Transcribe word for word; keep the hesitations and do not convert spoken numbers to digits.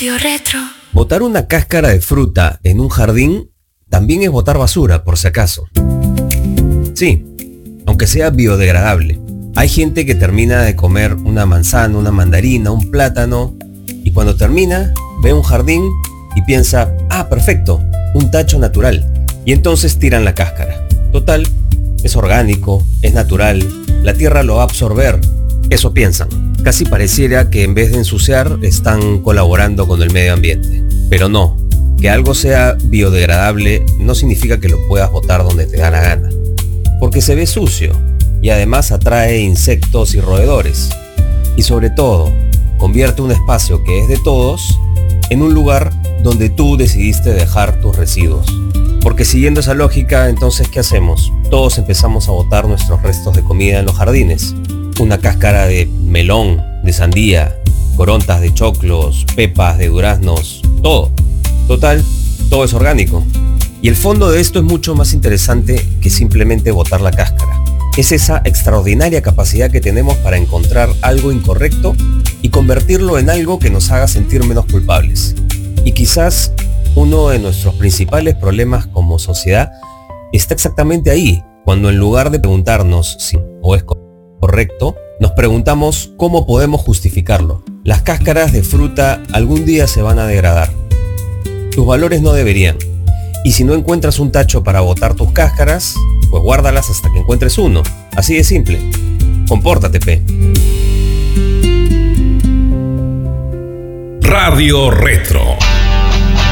Radio Retro. Botar una cáscara de fruta en un jardín también es botar basura, por si acaso. Sí, aunque sea biodegradable. Hay gente que termina de comer una manzana, una mandarina, un plátano, y cuando termina, ve un jardín y piensa, ah, perfecto, un tacho natural. Y entonces tiran la cáscara. Total, es orgánico, es natural, la tierra lo va a absorber. Eso piensan. Casi pareciera que en vez de ensuciar, están colaborando con el medio ambiente. Pero no, que algo sea biodegradable no significa que lo puedas botar donde te da la gana. Porque se ve sucio y además atrae insectos y roedores. Y sobre todo, convierte un espacio que es de todos en un lugar donde tú decidiste dejar tus residuos. Porque siguiendo esa lógica, entonces, ¿qué hacemos? Todos empezamos a botar nuestros restos de comida en los jardines. Una cáscara de melón, de sandía, corontas de choclos, pepas de duraznos, todo. Total, todo es orgánico. Y el fondo de esto es mucho más interesante que simplemente botar la cáscara. Es esa extraordinaria capacidad que tenemos para encontrar algo incorrecto y convertirlo en algo que nos haga sentir menos culpables. Y quizás uno de nuestros principales problemas como sociedad está exactamente ahí, cuando en lugar de preguntarnos si o es correcto, nos preguntamos cómo podemos justificarlo. Las cáscaras de fruta algún día se van a degradar. Tus valores no deberían. Y si no encuentras un tacho para botar tus cáscaras, pues guárdalas hasta que encuentres uno. Así de simple. Compórtate, pe. Radio Retro.